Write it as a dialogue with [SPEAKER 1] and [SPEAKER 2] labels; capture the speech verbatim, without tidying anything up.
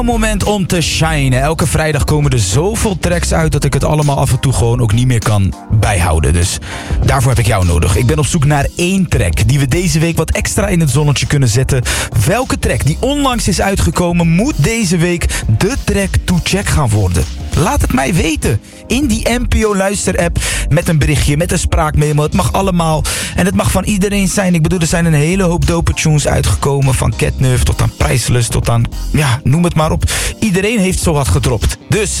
[SPEAKER 1] Moment om te shinen. Elke vrijdag komen er zoveel tracks uit dat ik het allemaal af en toe gewoon ook niet meer kan bijhouden. Dus daarvoor heb ik jou nodig. Ik ben op zoek naar één track die we deze week wat extra in het zonnetje kunnen zetten. Welke track die onlangs is uitgekomen moet deze week de track to check gaan worden? Laat het mij weten. In die N P O luisterapp met een berichtje, met een spraakmemo. Het mag allemaal. En het mag van iedereen zijn. Ik bedoel, er zijn een hele hoop dope tunes uitgekomen. Van Catnuff tot aan Priceless tot aan, ja, noem het maar op. Iedereen heeft zowat gedropt. Dus